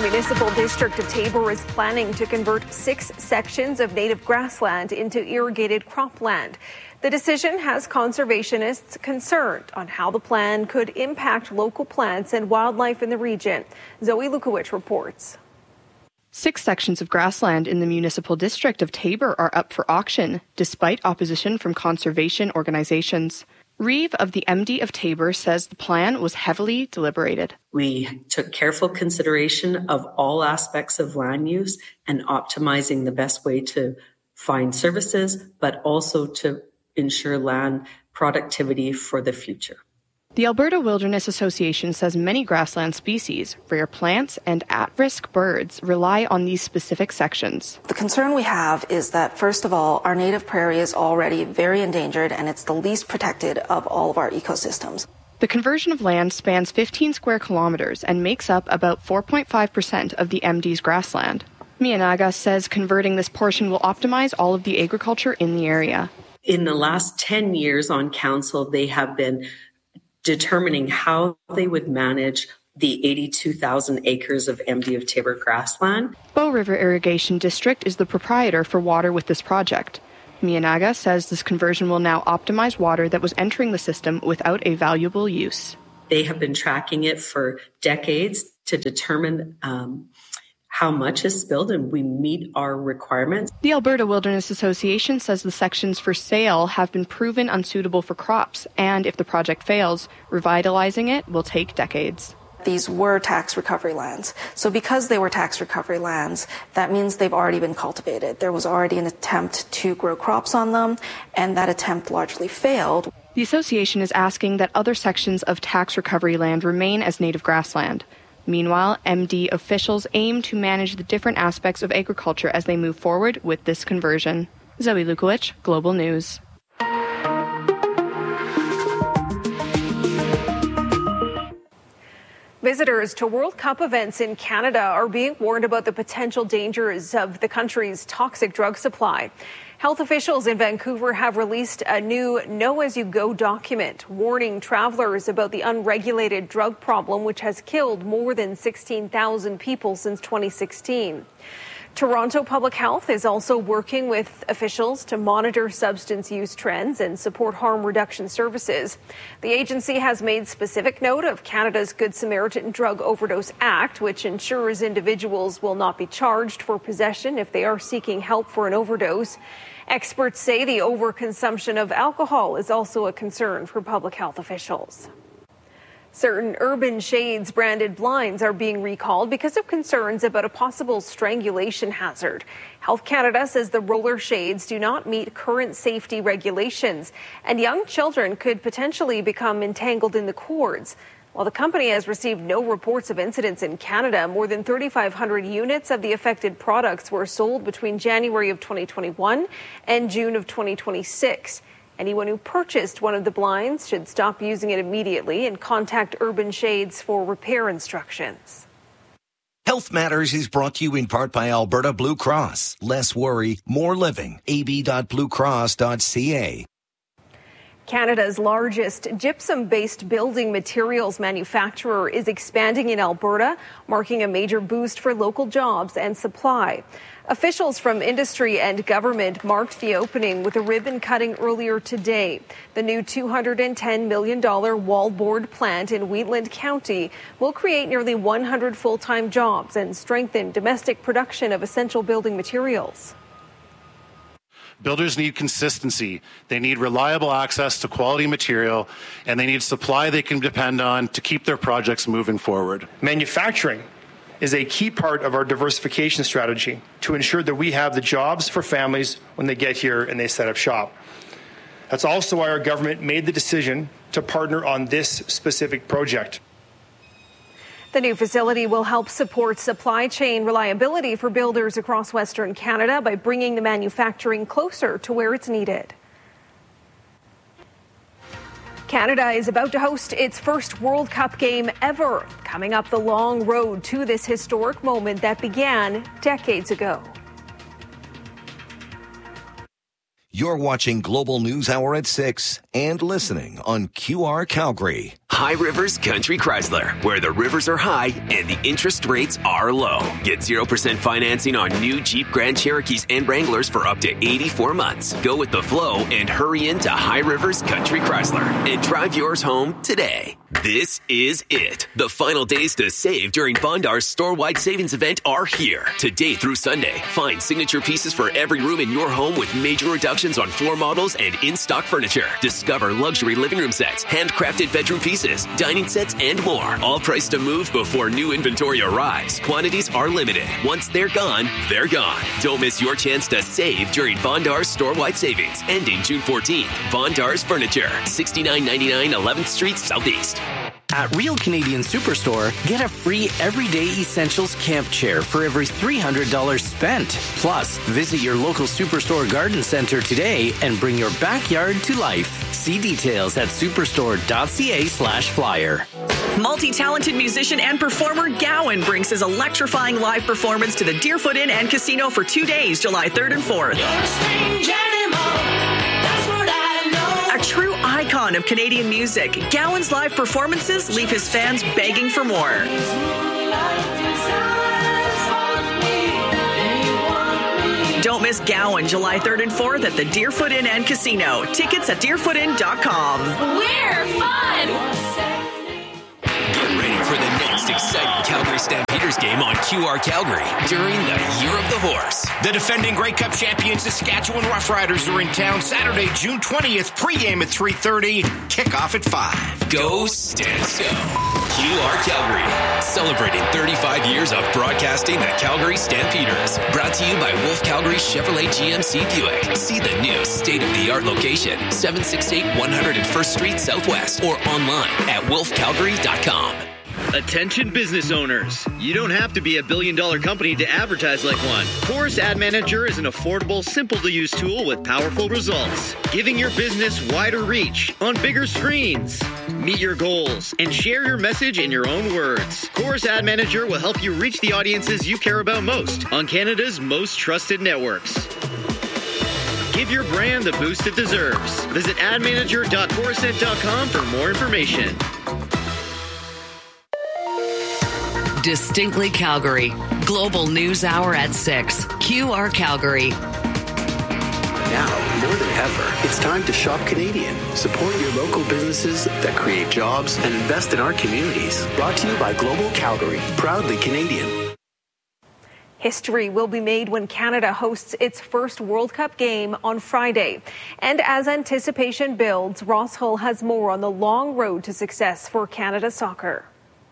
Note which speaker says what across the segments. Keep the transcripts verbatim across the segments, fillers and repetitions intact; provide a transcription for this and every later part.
Speaker 1: The Municipal District of Taber is planning to convert six sections of native grassland into irrigated cropland. The decision has conservationists concerned on how the plan could impact local plants and wildlife in the region. Zoe Lukowicz reports.
Speaker 2: Six sections of grassland in the Municipal District of Taber are up for auction, despite opposition from conservation organizations. Reeve of the M D of Taber says the plan was heavily deliberated.
Speaker 3: We took careful consideration of all aspects of land use and optimizing the best way to find services, but also to ensure land productivity for the future.
Speaker 2: The Alberta Wilderness Association says many grassland species, rare plants, and at-risk birds rely on these specific sections.
Speaker 4: The concern we have is that, first of all, our native prairie is already very endangered and it's the least protected of all of our ecosystems.
Speaker 2: The conversion of land spans fifteen square kilometres and makes up about four point five percent of the M D's grassland. Miyanaga says converting this portion will optimize all of the agriculture in the area.
Speaker 3: In the last ten years on council, they have been determining how they would manage the eighty-two thousand acres of M D of Taber grassland.
Speaker 2: Bow River Irrigation District is the proprietor for water with this project. Miyanaga says this conversion will now optimize water that was entering the system without a valuable use.
Speaker 3: They have been tracking it for decades to determine um, how much is spilled, and we meet our requirements.
Speaker 2: The Alberta Wilderness Association says the sections for sale have been proven unsuitable for crops, and if the project fails, revitalizing it will take decades.
Speaker 4: These were tax recovery lands. So because they were tax recovery lands, that means they've already been cultivated. There was already an attempt to grow crops on them, and that attempt largely failed.
Speaker 2: The association is asking that other sections of tax recovery land remain as native grassland. Meanwhile, M D officials aim to manage the different aspects of agriculture as they move forward with this conversion. Zoe Lukowicz, Global News.
Speaker 1: Visitors to World Cup events in Canada are being warned about the potential dangers of the country's toxic drug supply. Health officials in Vancouver have released a new Know As You Go document warning travelers about the unregulated drug problem, which has killed more than sixteen thousand people since twenty sixteen. Toronto Public Health is also working with officials to monitor substance use trends and support harm reduction services. The agency has made specific note of Canada's Good Samaritan Drug Overdose Act, which ensures individuals will not be charged for possession if they are seeking help for an overdose. Experts say the overconsumption of alcohol is also a concern for public health officials. Certain Urban Shades branded blinds are being recalled because of concerns about a possible strangulation hazard. Health Canada says the roller shades do not meet current safety regulations, and young children could potentially become entangled in the cords. While the company has received no reports of incidents in Canada, more than thirty-five hundred units of the affected products were sold between January of twenty twenty-one and June of twenty twenty-six. Anyone who purchased one of the blinds should stop using it immediately and contact Urban Shades for repair instructions.
Speaker 5: Health Matters is brought to you in part by Alberta Blue Cross. Less worry, more living. a b dot blue cross dot c a.
Speaker 1: Canada's largest gypsum-based building materials manufacturer is expanding in Alberta, marking a major boost for local jobs and supply. Officials from industry and government marked the opening with a ribbon cutting earlier today. The new two hundred ten million dollars wallboard plant in Wheatland County will create nearly one hundred full-time jobs and strengthen domestic production of essential building materials.
Speaker 6: Builders need consistency. They need reliable access to quality material, and they need supply they can depend on to keep their projects moving forward.
Speaker 7: Manufacturing is a key part of our diversification strategy to ensure that we have the jobs for families when they get here and they set up shop. That's also why our government made the decision to partner on this specific project.
Speaker 1: The new facility will help support supply chain reliability for builders across Western Canada by bringing the manufacturing closer to where it's needed. Canada is about to host its first World Cup game ever, coming up the long road to this historic moment that began decades ago.
Speaker 5: You're watching Global News Hour at six and listening on Q R Calgary.
Speaker 8: High Rivers Country Chrysler, where the rivers are high and the interest rates are low. Get zero percent financing on new Jeep Grand Cherokees and Wranglers for up to eighty-four months. Go with the flow and hurry into High Rivers Country Chrysler and drive yours home today. This is it. The final days to save during Bondar's store-wide savings event are here. Today through Sunday, find signature pieces for every room in your home with major reductions on floor models and in-stock furniture. Discover luxury living room sets, handcrafted bedroom pieces, dining sets, and more. All priced to move before new inventory arrives. Quantities are limited. Once they're gone, they're gone. Don't miss your chance to save during Bondar's store-wide savings, ending June fourteenth. Bondar's Furniture, sixty-nine ninety-nine eleventh Street Southeast.
Speaker 9: At Real Canadian Superstore, get a free Everyday Essentials camp chair for every three hundred dollars spent. Plus, visit your local Superstore garden center today and bring your backyard to life. See details at superstore.ca slash flyer.
Speaker 10: Multi-talented musician and performer Gowan brings his electrifying live performance to the Deerfoot Inn and Casino for two days, July third and fourth. A true icon of Canadian music, Gowan's live performances leave his fans begging for more. Don't miss Gowan July third and fourth at the Deerfoot Inn and Casino. Tickets at deerfoot inn dot com.
Speaker 11: We're fun!
Speaker 8: Get ready for the next exciting Calgary Stampeders game on Q R Calgary during the Year of the Horse.
Speaker 12: The defending Grey Cup champions Saskatchewan Roughriders are in town Saturday, June twentieth. Pre-game at three thirty. Kickoff at five.
Speaker 8: Go Stamps Go. Q R Calgary, celebrating thirty-five years of broadcasting the Calgary Stampeders. Brought to you by Wolf Calgary Chevrolet G M C Buick. See the new state-of-the-art location, seven sixty-eight one hundred first Street Southwest, or online at wolf calgary dot com.
Speaker 13: Attention business owners. You don't have to be a billion dollar company to advertise like one. Chorus Ad Manager is an affordable, simple to use tool with powerful results, giving your business wider reach on bigger screens. Meet your goals and share your message in your own words. Chorus Ad Manager will help you reach the audiences you care about most on Canada's most trusted networks. Give your brand the boost it deserves. Visit ad manager dot chorusnet dot com for more information.
Speaker 14: Distinctly Calgary. Global News Hour at six. Q R Calgary.
Speaker 15: Now, more than ever, it's time to shop Canadian. Support your local businesses that create jobs and invest in our communities. Brought to you by Global Calgary. Proudly Canadian.
Speaker 1: History will be made when Canada hosts its first World Cup game on Friday. And as anticipation builds, Ross Hull has more on the long road to success for Canada soccer.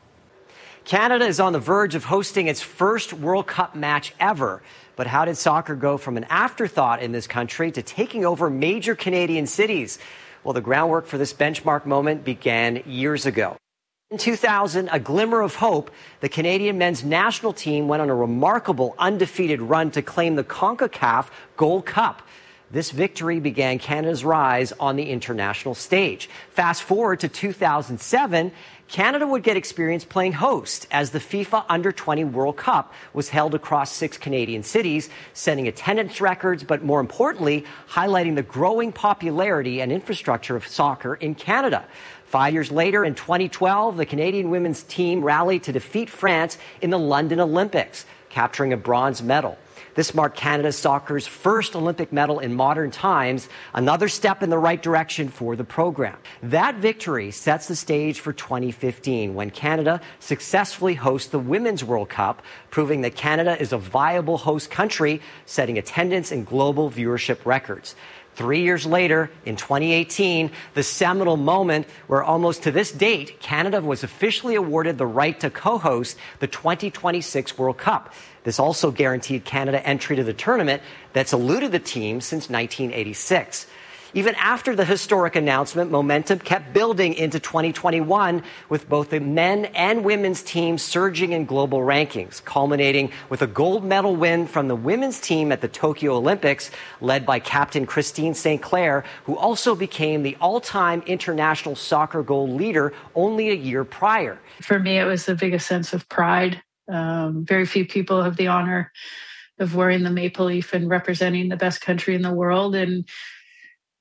Speaker 16: Canada is on the verge of hosting its first World Cup match ever. But how did soccer go from an afterthought in this country to taking over major Canadian cities? Well, the groundwork for this benchmark moment began years ago. In two thousand, a glimmer of hope, the Canadian men's national team went on a remarkable undefeated run to claim the CONCACAF Gold Cup. This victory began Canada's rise on the international stage. Fast forward to two thousand seven, Canada would get experience playing host as the FIFA Under twenty World Cup was held across six Canadian cities, setting attendance records, but more importantly, highlighting the growing popularity and infrastructure of soccer in Canada. Five years later, in twenty twelve, the Canadian women's team rallied to defeat France in the London Olympics, capturing a bronze medal. This marked Canada soccer's first Olympic medal in modern times, another step in the right direction for the program. That victory sets the stage for twenty fifteen, when Canada successfully hosts the Women's World Cup, proving that Canada is a viable host country, setting attendance and global viewership records. Three years later, in twenty eighteen, the seminal moment where almost to this date, Canada was officially awarded the right to co-host the twenty twenty-six World Cup. This also guaranteed Canada entry to the tournament that's eluded the team since nineteen eighty-six. Even after the historic announcement, momentum kept building into twenty twenty-one, with both the men and women's teams surging in global rankings, culminating with a gold medal win from the women's team at the Tokyo Olympics, led by captain Christine Saint Clair, who also became the all-time international soccer goal leader only a year prior.
Speaker 17: For me, it was the biggest sense of pride. Um, very few people have the honor of wearing the maple leaf and representing the best country in the world. And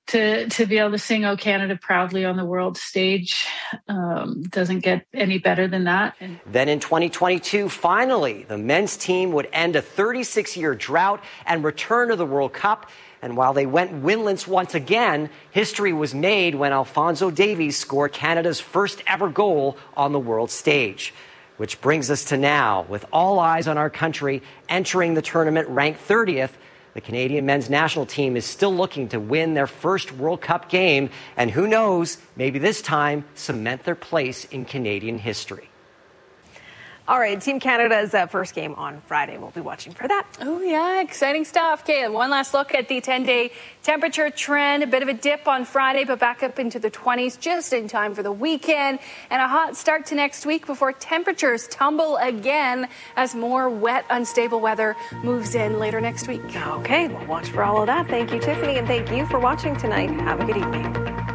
Speaker 17: to to be able to sing "O Canada" proudly on the world stage um, doesn't get any better than that. And
Speaker 16: then in twenty twenty-two, finally, the men's team would end a thirty-six year drought and return to the World Cup. And while they went winless once again, history was made when Alphonso Davies scored Canada's first ever goal on the world stage. Which brings us to now, with all eyes on our country entering the tournament ranked thirtieth, the Canadian men's national team is still looking to win their first World Cup game, and who knows, maybe this time cement their place in Canadian history.
Speaker 1: All right, Team Canada's uh, first game on Friday. We'll be watching for that.
Speaker 18: Oh, yeah, exciting stuff. Okay, one last look at the ten-day temperature trend. A bit of a dip on Friday, but back up into the twenties just in time for the weekend. And a hot start to next week before temperatures tumble again as more wet, unstable weather moves in later next week.
Speaker 1: Okay, we'll watch for all of that. Thank you, Tiffany, and thank you for watching tonight. Have a good evening.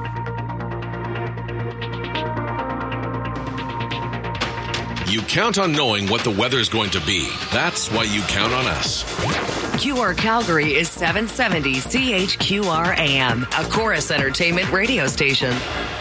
Speaker 19: You count on knowing what the weather's going to be. That's why you count on us.
Speaker 14: Q R Calgary is seven seventy C H Q R A M, a Chorus Entertainment radio station.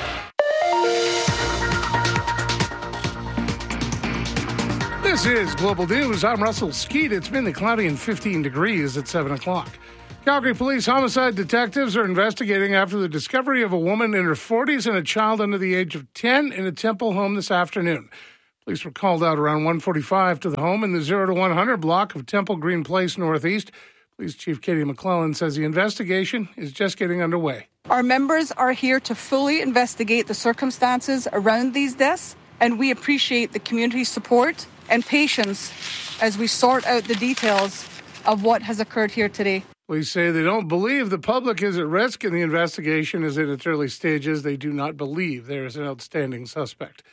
Speaker 20: This is Global News. I'm Russell Skeet. It's mainly cloudy and fifteen degrees at seven o'clock. Calgary police homicide detectives are investigating after the discovery of a woman in her forties and a child under the age of ten in a Temple home this afternoon. Police were called out around one forty-five to the home in the zero to one hundred block of Temple Green Place Northeast. Police Chief Katie McClellan says the investigation is just getting underway.
Speaker 21: Our members are here to fully investigate the circumstances around these deaths, and we appreciate the community support and patience as we sort out the details of what has occurred here today.
Speaker 20: Police say they don't believe the public is at risk and the investigation is in its early stages. They do not believe there is an outstanding suspect.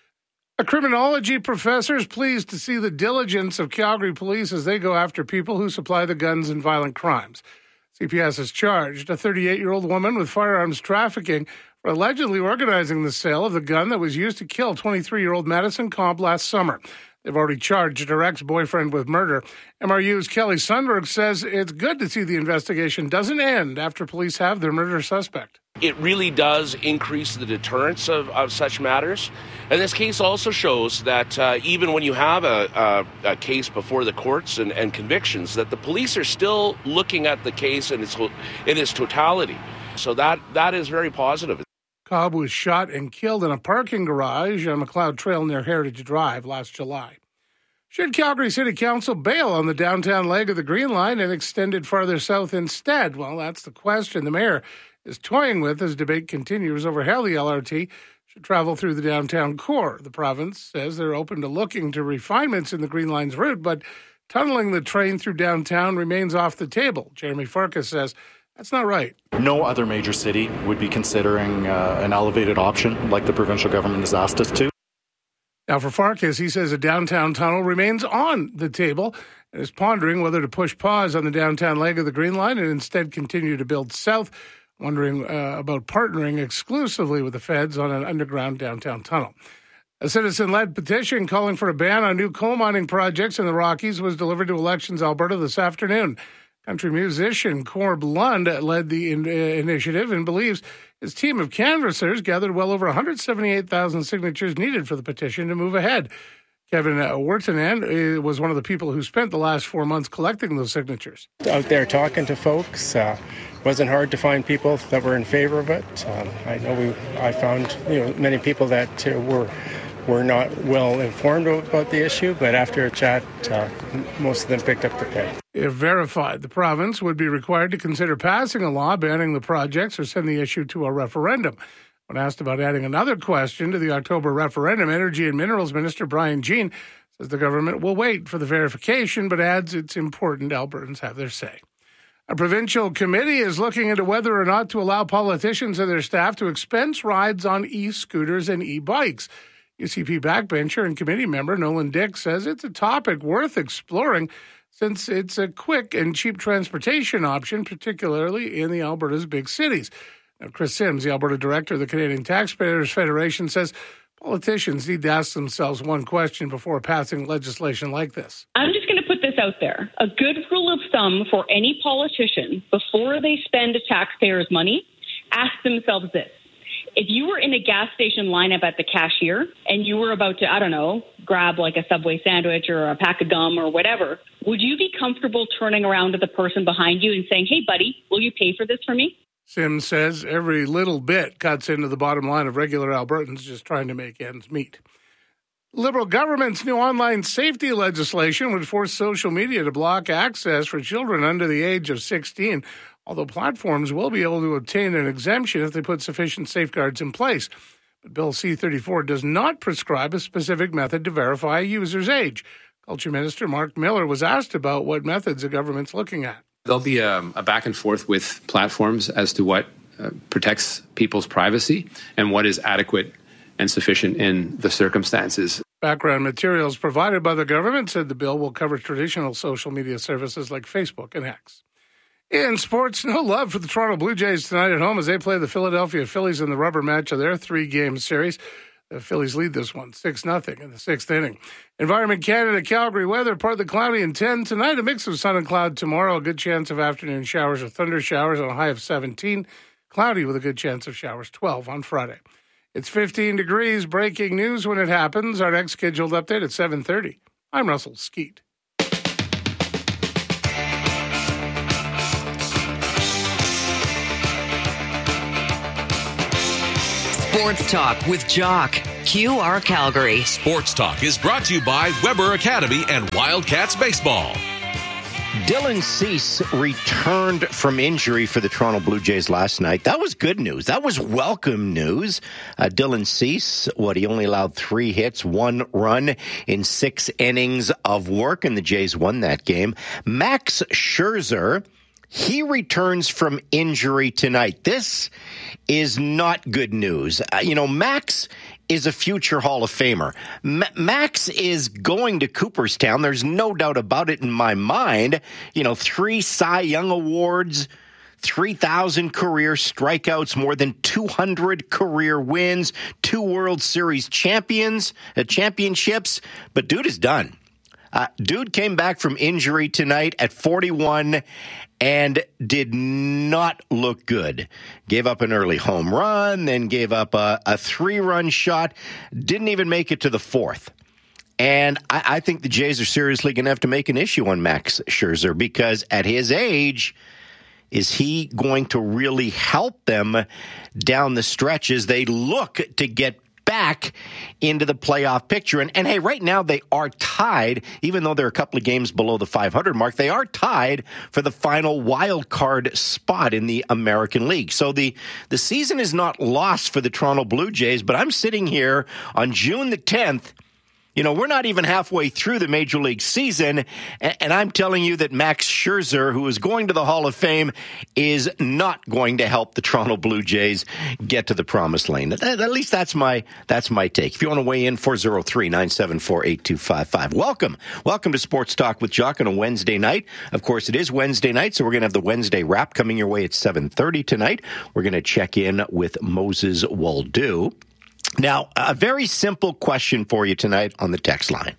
Speaker 20: A criminology professor is pleased to see the diligence of Calgary police as they go after people who supply the guns in violent crimes. C P S has charged a thirty-eight-year-old woman with firearms trafficking for allegedly organizing the sale of the gun that was used to kill twenty-three-year-old Madison Cobb last summer. They've already charged her ex-boyfriend with murder. M R U's Kelly Sundberg says it's good to see the investigation doesn't end after police have their murder suspect.
Speaker 22: It really does increase the deterrence of, of such matters. And this case also shows that uh, even when you have a, a, a case before the courts and, and convictions, that the police are still looking at the case in its, in its totality. So that that is very positive.
Speaker 20: Cobb was shot and killed in a parking garage on McLeod Trail near Heritage Drive last July. Should Calgary City Council bail on the downtown leg of the Green Line and extend it farther south instead? Well, that's the question the mayor is toying with as debate continues over how the L R T should travel through the downtown core. The province says they're open to looking to refinements in the Green Line's route, but tunneling the train through downtown remains off the table. Jeremy Farkas says that's not right.
Speaker 23: No other major city would be considering uh, an elevated option like the provincial government has asked us to.
Speaker 20: Now, for Farkas, he says a downtown tunnel remains on the table and is pondering whether to push pause on the downtown leg of the Green Line and instead continue to build south, wondering uh, about partnering exclusively with the feds on an underground downtown tunnel. A citizen-led petition calling for a ban on new coal mining projects in the Rockies was delivered to Elections Alberta this afternoon. Country musician Corb Lund led the in, uh, initiative and believes his team of canvassers gathered well over one hundred seventy-eight thousand signatures needed for the petition to move ahead. Kevin uh, Wertanen uh, was one of the people who spent the last four months collecting those signatures.
Speaker 24: Out there talking to folks, uh, wasn't hard to find people that were in favor of it. Um, I know we, I found you know many people that uh, were were not well informed about the issue, but after a chat, uh, most of them picked up the pen.
Speaker 20: If verified, the province would be required to consider passing a law banning the projects or send the issue to a referendum. When asked about adding another question to the October referendum, Energy and Minerals Minister Brian Jean says the government will wait for the verification, but adds it's important Albertans have their say. A provincial committee is looking into whether or not to allow politicians and their staff to expense rides on e-scooters and e-bikes. U C P backbencher and committee member Nolan Dick says it's a topic worth exploring since it's a quick and cheap transportation option, particularly in the Alberta's big cities. Now, Chris Sims, the Alberta director of the Canadian Taxpayers Federation, says politicians need to ask themselves one question before passing legislation like this.
Speaker 25: I'm just going to put this out there. A good rule of thumb for any politician before they spend taxpayers' money, ask themselves this. If you were in a gas station lineup at the cashier and you were about to, I don't know, grab like a Subway sandwich or a pack of gum or whatever, would you be comfortable turning around to the person behind you and saying, hey, buddy, will you pay for this for me?
Speaker 20: Sims says every little bit cuts into the bottom line of regular Albertans just trying to make ends meet. Liberal government's new online safety legislation would force social media to block access for children under the age of sixteen, although platforms will be able to obtain an exemption if they put sufficient safeguards in place. But Bill C thirty-four does not prescribe a specific method to verify a user's age. Culture Minister Mark Miller was asked about what methods the government's looking at.
Speaker 2: There'll be a, a back and forth with platforms as to what uh, protects people's privacy and what is adequate and sufficient in the circumstances.
Speaker 20: Background materials provided by the government said the bill will cover traditional social media services like Facebook and X. In sports, no love for the Toronto Blue Jays tonight at home as they play the Philadelphia Phillies in the rubber match of their three-game series. The Phillies lead this one six nothing in the sixth inning. Environment Canada, Calgary weather, partly cloudy and ten tonight. A mix of sun and cloud tomorrow. A good chance of afternoon showers or thunder showers on a high of seventeen. Cloudy with a good chance of showers, twelve on Friday. It's fifteen degrees. Breaking news when it happens. Our next scheduled update at seven thirty. I'm Russell Skeet.
Speaker 14: Sports Talk with Jock, Q R Calgary.
Speaker 19: Sports Talk is brought to you by Weber Academy and Wildcats Baseball.
Speaker 3: Dylan Cease returned from injury for the Toronto Blue Jays last night. That was good news. That was welcome news. Uh, Dylan Cease, what, he only allowed three hits, one run in six innings of work, and the Jays won that game. Max Scherzer, he returns from injury tonight. This is not good news. Uh, you know, Max is a future Hall of Famer. M- Max is going to Cooperstown. There's no doubt about it in my mind. You know, three Cy Young Awards, three thousand career strikeouts, more than two hundred career wins, two World Series champions, uh, championships. But dude is done. Uh, dude came back from injury tonight at forty-one and did not look good. Gave up an early home run, then gave up a, a three-run shot, didn't even make it to the fourth. And I, I think the Jays are seriously going to have to make an issue on Max Scherzer because at his age, is he going to really help them down the stretch as they look to get back into the playoff picture? And, and hey, right now they are tied, even though they're a couple of games below the five hundred mark, they are tied for the final wild card spot in the American League. So the, the season is not lost for the Toronto Blue Jays, but I'm sitting here on June the tenth. You know, we're not even halfway through the Major League season, and, and I'm telling you that Max Scherzer, who is going to the Hall of Fame, is not going to help the Toronto Blue Jays get to the promised land. At, at least that's my that's my take. If you want to weigh in, four oh three, nine seven four, eight two five five. Welcome. Welcome to Sports Talk with Jock on a Wednesday night. Of course, it is Wednesday night, so we're going to have the Wednesday wrap coming your way at seven thirty tonight. We're going to check in with Moses Waldo. Now, a very simple question for you tonight on the text line.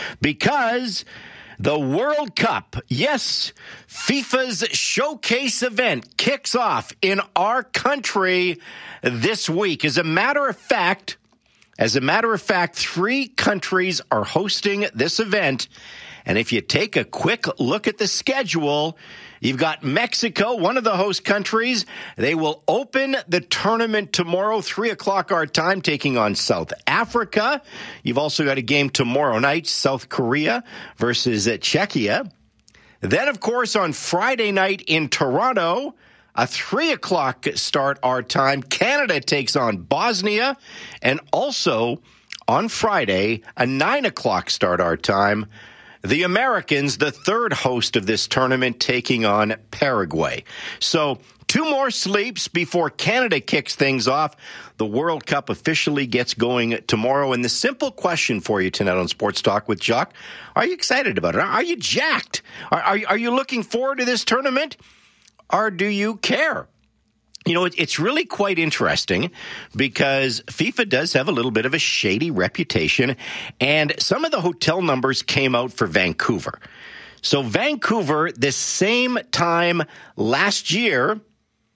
Speaker 3: Because the World Cup, yes, FIFA's showcase event kicks off in our country this week. As a matter of fact, as a matter of fact, three countries are hosting this event. And if you take a quick look at the schedule, you've got Mexico, one of the host countries. They will open the tournament tomorrow, three o'clock our time, taking on South Africa. You've also got a game tomorrow night, South Korea versus Czechia. Then, of course, on Friday night in Toronto, a three o'clock start our time, Canada takes on Bosnia. And also on Friday, a nine o'clock start our time, the Americans, the third host of this tournament, taking on Paraguay. So two more sleeps before Canada kicks things off. The World Cup officially gets going tomorrow. And the simple question for you tonight on Sports Talk with Jock, are you excited about it? Are you jacked? Are, are, are you looking forward to this tournament? Or do you care? You know, it's really quite interesting because FIFA does have a little bit of a shady reputation, and some of the hotel numbers came out for Vancouver. So Vancouver, this same time last year,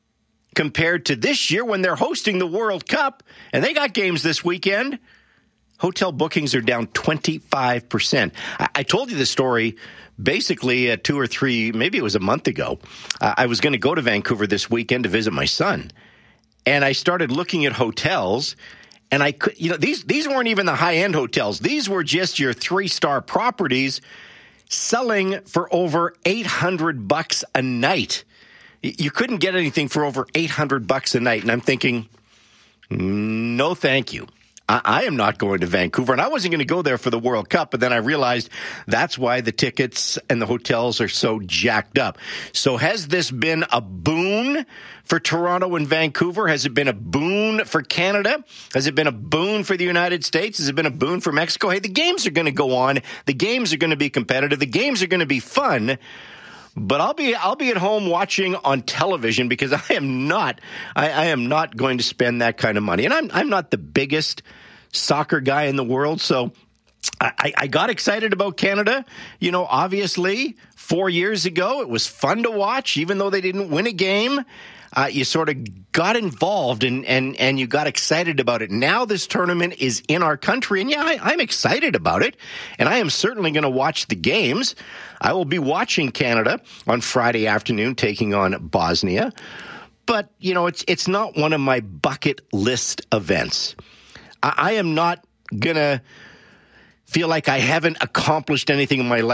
Speaker 3: compared to this year when they're hosting the World Cup and they got games this weekend. Hotel bookings are down twenty-five percent. I, I told you the story basically uh, two or three, maybe it was a month ago. Uh, I was going to go to Vancouver this weekend to visit my son. And I started looking at hotels, and I could, you know, these, these weren't even the high-end hotels. These were just your three-star properties selling for over eight hundred bucks a night. You couldn't get anything for over eight hundred bucks a night. And I'm thinking, no, thank you. I am not going to Vancouver, and I wasn't going to go there for the World Cup, but then I realized that's why the tickets and the hotels are so jacked up. So has this been a boon for Toronto and Vancouver? Has it been a boon for Canada? Has it been a boon for the United States? Has it been a boon for Mexico? Hey, the games are going to go on. The games are going to be competitive. The games are going to be fun. But I'll be I'll be at home watching on television because I am not I, I am not going to spend that kind of money. And I'm I'm not the biggest soccer guy in the world, so I, I got excited about Canada. You know, obviously, four years ago, it was fun to watch, even though they didn't win a game. Uh, you sort of got involved and, and, and you got excited about it. Now this tournament is in our country, and yeah, I, I'm excited about it, and I am certainly going to watch the games. I will be watching Canada on Friday afternoon, taking on Bosnia. But, you know, it's it's not one of my bucket list events. I, I am not going to feel like I haven't accomplished anything in my life